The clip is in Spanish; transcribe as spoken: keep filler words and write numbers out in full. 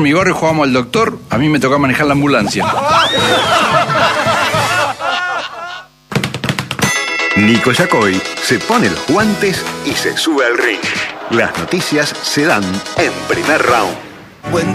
En mi barrio jugábamos al doctor, a mí me tocaba manejar la ambulancia. Nico Yacoy se pone los guantes y se sube al ring. Las noticias se dan en primer round.